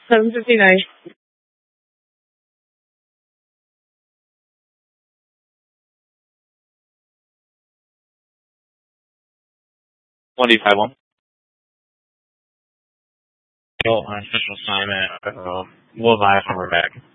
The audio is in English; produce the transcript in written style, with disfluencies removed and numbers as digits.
7:59. 1D51. On special assignment, we'll advise when we're back.